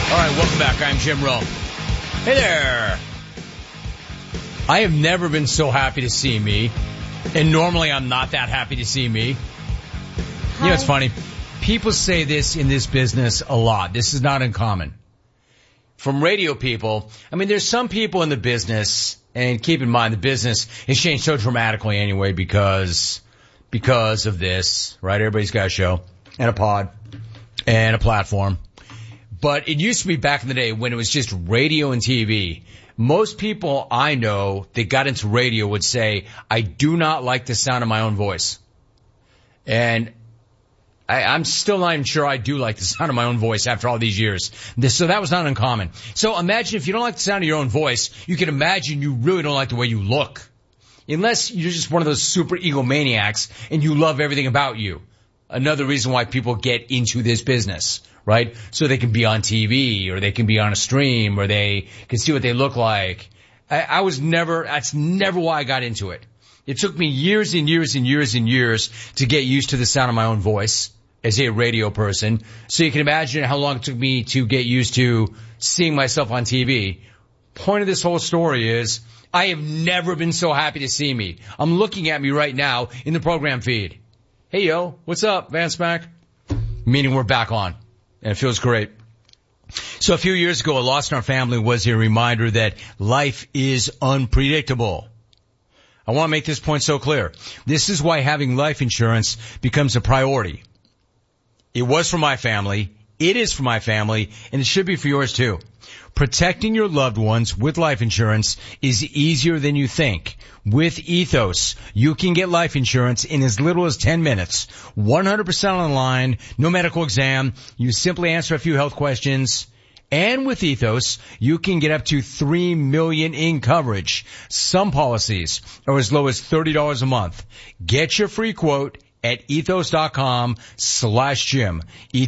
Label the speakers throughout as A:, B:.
A: All right, welcome back. I'm Jim Rome. Hey there. I have never been so happy to see me, and normally I'm not that happy to see me.
B: Hi.
A: You know, it's funny. People say this in this business a lot. This is not uncommon. From radio people, I mean, there's some people in the business, and keep in mind the business has changed so dramatically anyway because of this, right? Everybody's got a show and a pod and a platform. But it used to be back in the day when it was just radio and TV. Most people I know that got into radio would say, I do not like the sound of my own voice. And I'm still not even sure I do like the sound of my own voice after all these years. So that was not uncommon. So imagine if you don't like the sound of your own voice, you can imagine you really don't like the way you look. Unless you're just one of those super egomaniacs and you love everything about you. Another reason why people get into this business, right? So they can be on TV or they can be on a stream or they can see what they look like. That's never why I got into it. It took me years and years and years and years to get used to the sound of my own voice as a radio person. So you can imagine how long it took me to get used to seeing myself on TV. Point of this whole story is I have never been so happy to see me. I'm looking at me right now in the program feed. Hey, yo, what's up, Vance Mac? Meaning we're back on, and it feels great. So a few years ago, a loss in our family was a reminder that life is unpredictable. I want to make this point so clear. This is why having life insurance becomes a priority. It was for my family, it is for my family, and it should be for yours too. Protecting your loved ones with life insurance is easier than you think. With Ethos, you can get life insurance in as little as 10 minutes. 100% online, no medical exam. You simply answer a few health questions. And with Ethos, you can get up to $3 million in coverage. Some policies are as low as $30 a month. Get your free quote at ethos.com/Jim.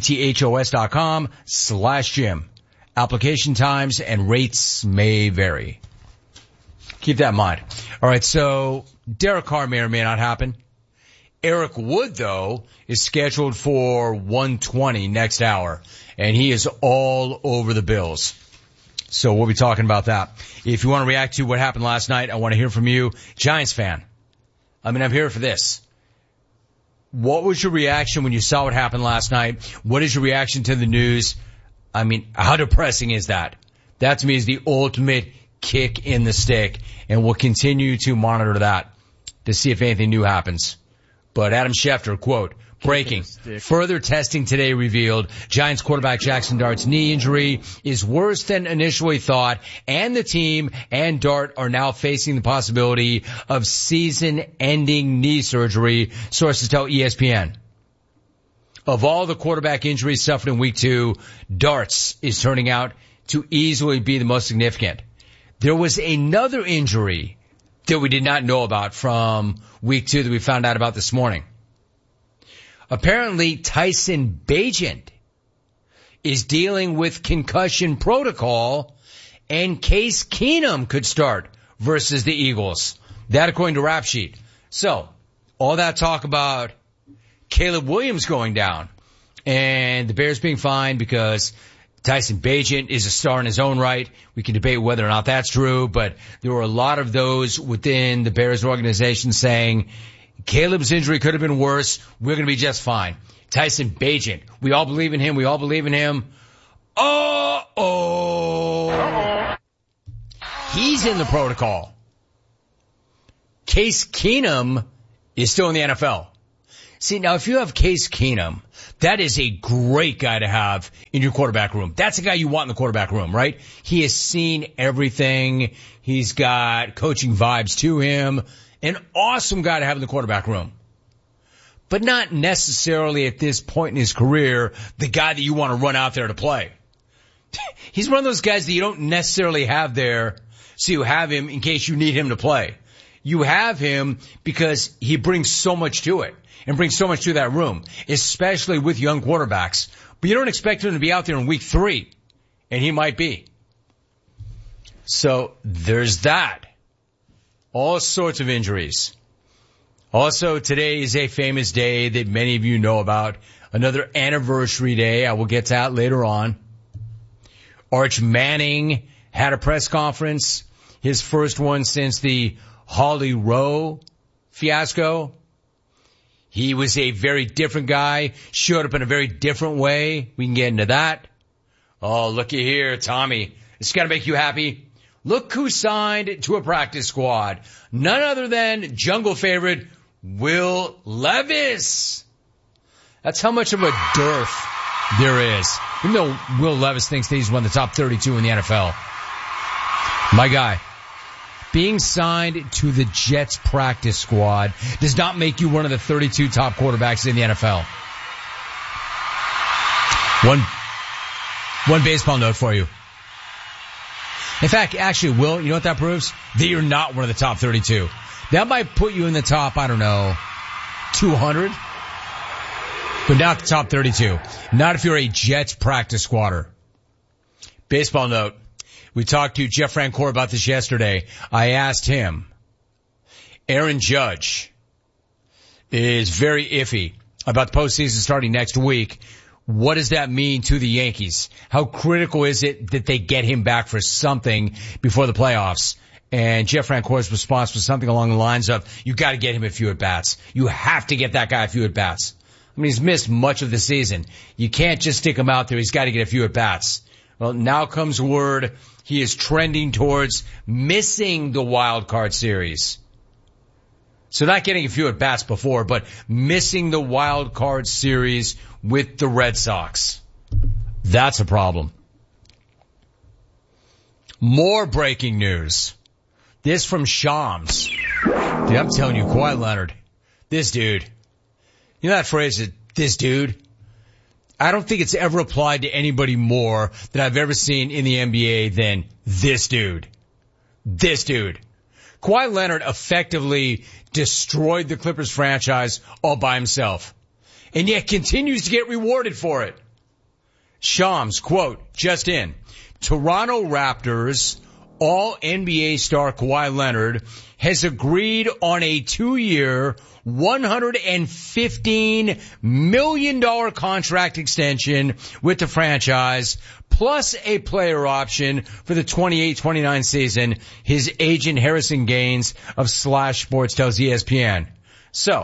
A: ethos.com/Jim. Application times and rates may vary. Keep that in mind. All right, so Derek Carr may or may not happen. Eric Wood, though, is scheduled for 1:20 next hour, and he is all over the Bills. So we'll be talking about that. If you want to react to what happened last night, I want to hear from you. Giants fan. I mean, I'm here for this. What was your reaction when you saw what happened last night? What is your reaction to the news? I mean, how depressing is that? That to me is the ultimate kick in the stick, and we'll continue to monitor that to see if anything new happens. But Adam Schefter, quote, breaking. Further testing today revealed Giants quarterback Jackson Dart's knee injury is worse than initially thought, and the team and Dart are now facing the possibility of season-ending knee surgery, sources tell ESPN. Of all the quarterback injuries suffered in week 2, Dart's is turning out to easily be the most significant. There was another injury that we did not know about from week 2 that we found out about this morning. Apparently, Tyson Bagent is dealing with concussion protocol, and Case Keenum could start versus the Eagles. That according to Rap Sheet. So, all that talk about Caleb Williams going down and the Bears being fined because Tyson Bagent is a star in his own right. We can debate whether or not that's true, but there were a lot of those within the Bears organization saying Caleb's injury could have been worse. We're going to be just fine. Tyson Bagent, we all believe in him. We all believe in him. He's in the protocol. Case Keenum is still in the NFL. See, now if you have Case Keenum, that is a great guy to have in your quarterback room. That's a guy you want in the quarterback room, right? He has seen everything. He's got coaching vibes to him. An awesome guy to have in the quarterback room. But not necessarily at this point in his career, the guy that you want to run out there to play. He's one of those guys that you don't necessarily have there, so you have him in case you need him to play. You have him because he brings so much to it. And brings so much to that room, especially with young quarterbacks. But you don't expect him to be out there in week 3, and he might be. So there's that. All sorts of injuries. Also, today is a famous day that many of you know about. Another anniversary day. I will get to that later on. Arch Manning had a press conference, his first one since the Holly Rowe fiasco. He was a very different guy, showed up in a very different way. We can get into that. Oh, looky here, Tommy. It's got to make you happy. Look who signed to a practice squad. None other than jungle favorite Will Levis. That's how much of a dearth there is. Even though Will Levis thinks that he's one of the top 32 in the NFL. My guy. Being signed to the Jets practice squad does not make you one of the 32 top quarterbacks in the NFL. One baseball note for you. In fact, actually, Will, you know what that proves? That you're not one of the top 32. That might put you in the top, 200. But not the top 32. Not if you're a Jets practice squatter. Baseball note. We talked to Jeff Francoeur about this yesterday. I asked him, Aaron Judge is very iffy about the postseason starting next week. What does that mean to the Yankees? How critical is it that they get him back for something before the playoffs? And Jeff Francoeur's response was something along the lines of, you got to get him a few at-bats. You have to get that guy a few at-bats. I mean, he's missed much of the season. You can't just stick him out there. He's got to get a few at-bats. Well, now comes word he is trending towards missing the wild card series. So not getting a few at-bats before, but missing the wild card series with the Red Sox. That's a problem. More breaking news. This from Shams. Dude, I'm telling you, Kawhi Leonard, this dude. You know that phrase, this dude? I don't think it's ever applied to anybody more that I've ever seen in the NBA than this dude. This dude. Kawhi Leonard effectively destroyed the Clippers franchise all by himself. And yet continues to get rewarded for it. Shams, quote, just in. Toronto Raptors All-NBA star Kawhi Leonard has agreed on a 2-year, $115 million contract extension with the franchise, plus a player option for the 28-29 season, his agent Harrison Gaines of Slash Sports tells ESPN. So,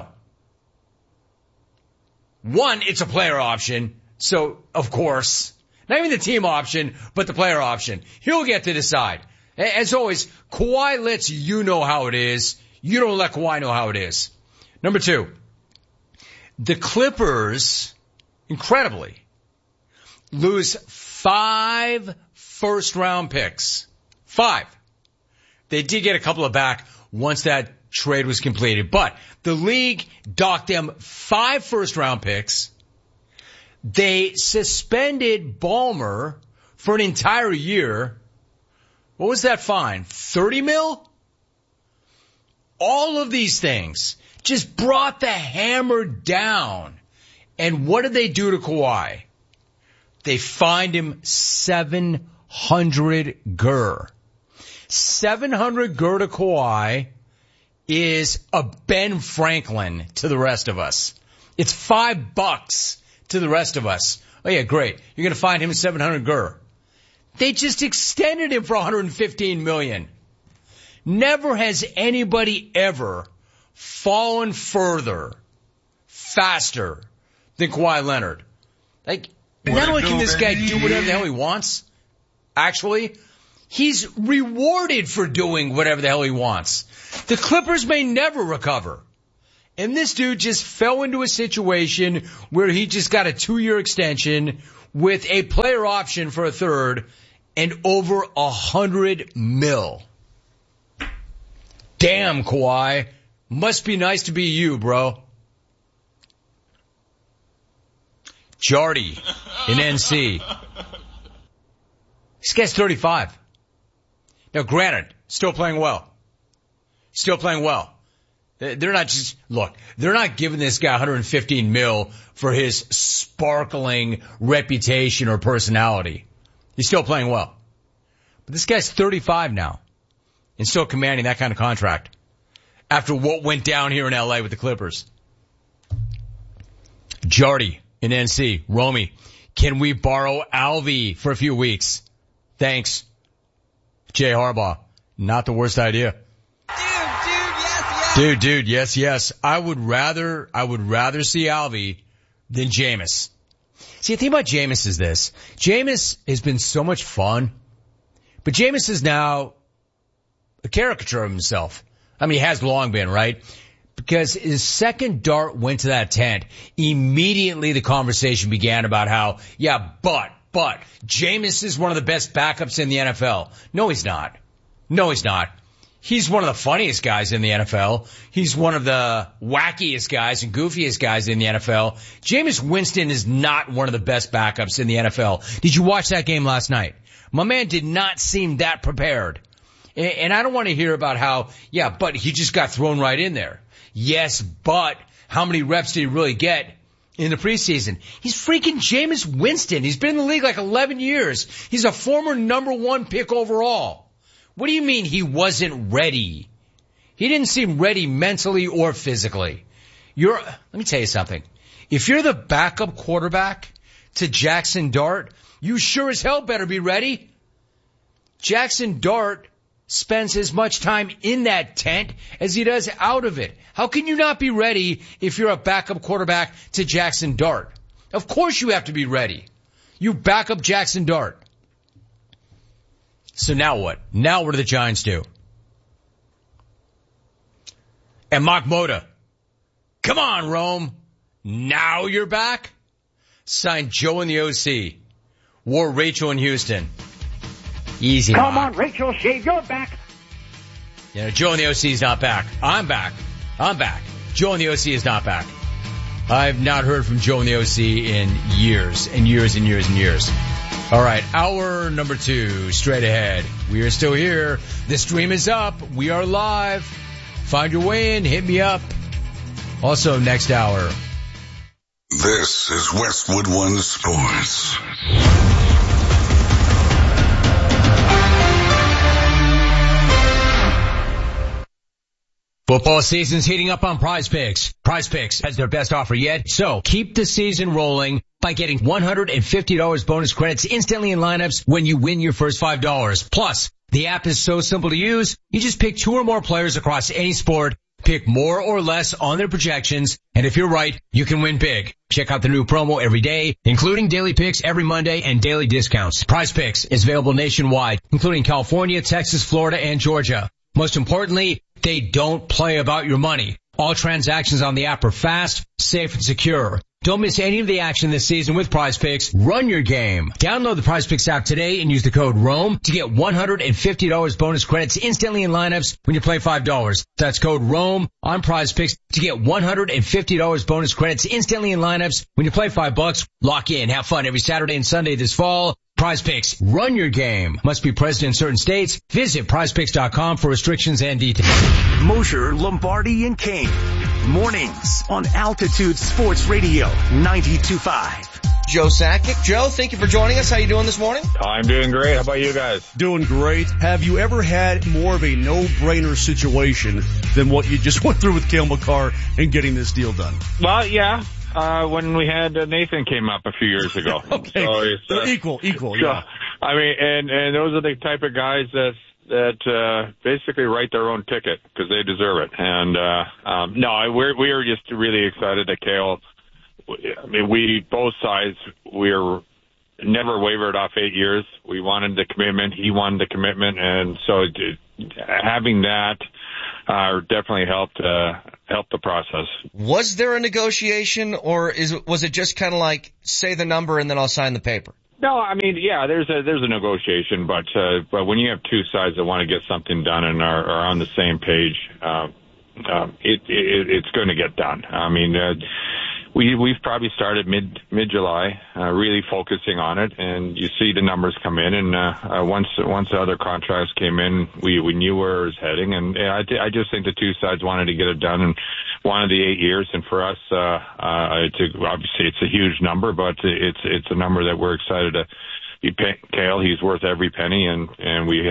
A: one, it's a player option, so, of course, not even the team option, but the player option. He'll get to decide. As always, Kawhi lets you know how it is. You don't let Kawhi know how it is. Number 2, the Clippers, incredibly, lose 5 first-round picks. 5. They did get a couple of back once that trade was completed, but the league docked them 5 first-round picks. They suspended Ballmer for an entire year. What was that fine? 30 mil? All of these things just brought the hammer down. And what did they do to Kawhi? They fined him 700 gur. 700 gur to Kawhi is a Ben Franklin to the rest of us. It's $5 to the rest of us. Oh yeah, great. You're going to fine him 700 gur. They just extended him for $115 million. Never has anybody ever fallen further, faster than Kawhi Leonard. Like, not only can this guy do whatever the hell he wants, actually, he's rewarded for doing whatever the hell he wants. The Clippers may never recover. And this dude just fell into a situation where he just got a 2-year extension with a player option for a third and over $100 million. Damn, Kawhi. Must be nice to be you, bro. Jardy in NC. This guy's 35. Now, granted, still playing well. Still playing well. They're not just, look, they're not giving this guy $115 million for his sparkling reputation or personality. He's still playing well. But this guy's 35 now and still commanding that kind of contract after what went down here in LA with the Clippers. Jardy in NC. Romy, can we borrow Alvy for a few weeks? Thanks. Jay Harbaugh. Not the worst idea. Dude, yes. I would rather see Alvy than Jameis. See, the thing about Jameis is this. Jameis has been so much fun, but Jameis is now a caricature of himself. I mean, he has long been, right? Because his second dart went to that tent, immediately the conversation began about how, but Jameis is one of the best backups in the NFL. No, he's not. He's one of the funniest guys in the NFL. He's one of the wackiest guys and goofiest guys in the NFL. Jameis Winston is not one of the best backups in the NFL. Did you watch that game last night? My man did not seem that prepared. And I don't want to hear about how, but he just got thrown right in there. Yes, but how many reps did he really get in the preseason? He's freaking Jameis Winston. He's been in the league like 11 years. He's a former number 1 pick overall. What do you mean he wasn't ready? He didn't seem ready mentally or physically. Let me tell you something. If you're the backup quarterback to Jackson Dart, you sure as hell better be ready. Jackson Dart spends as much time in that tent as he does out of it. How can you not be ready if you're a backup quarterback to Jackson Dart? Of course you have to be ready. You back up Jackson Dart. So now what? Now what do the Giants do? And Mark Moda. Come on, Rome. Now you're back? Signed Joe in the OC. Wore Rachel in Houston. Easy.
B: Come on, Rachel, shave your back.
A: Joe in the OC is not back. I'm back. Joe in the OC is not back. I've not heard from Joe in the OC in years and years and years and years. All right, hour number 2, straight ahead. We are still here. The stream is up. We are live. Find your way in. Hit me up. Also, next hour.
C: This is Westwood One Sports.
A: Football season's heating up on Prize Picks. Prize Picks has their best offer yet, so keep the season rolling by getting $150 bonus credits instantly in lineups when you win your first $5. Plus, the app is so simple to use, you just pick 2 or more players across any sport, pick more or less on their projections, and if you're right, you can win big. Check out the new promo every day, including daily picks every Monday and daily discounts. Prize Picks is available nationwide, including California, Texas, Florida, and Georgia. Most importantly, they don't play about your money. All transactions on the app are fast, safe, and secure. Don't miss any of the action this season with Prize Picks. Run your game. Download the Prize Picks app today and use the code ROAM to get $150 bonus credits instantly in lineups when you play $5. That's code ROAM on Prize Picks to get $150 bonus credits instantly in lineups when you play $5. Lock in. Have fun every Saturday and Sunday this fall. Prize Picks. Run your game. Must be present in certain states. Visit prizepicks.com for restrictions and details.
D: Mosher, Lombardi, and Kane. Mornings on Altitude Sports Radio 92.5.
E: Joe Sakic. Joe, thank you for joining us. How you doing this morning?
F: I'm doing great. How about you guys?
G: Doing great. Have you ever had more of a no-brainer situation than what you just went through with Cale Makar and getting this deal done?
F: Well, yeah. When we had Nathan came up a few years ago.
G: Okay.
F: So it's,
G: equal,
F: so,
G: yeah.
F: I mean, and those are the type of guys that basically write their own ticket because they deserve it. And no, we are just really excited that Cale. I mean, both sides, we're never wavered off 8 years. We wanted the commitment. He wanted the commitment. And so having that definitely helped the process.
E: Was there a negotiation, or was it just kind of like, say the number and then I'll sign the paper?
F: No, I mean, yeah, there's a negotiation, but when you have two sides that want to get something done and are on the same page, it's going to get done. I mean, we've probably started mid-July, really focusing on it, and you see the numbers come in, and once the other contracts came in, we knew where it was heading, and I just think the two sides wanted to get it done and wanted the 8 years, and for us, obviously it's a huge number, but it's a number that we're excited to be paying Cale. He's worth every penny, and we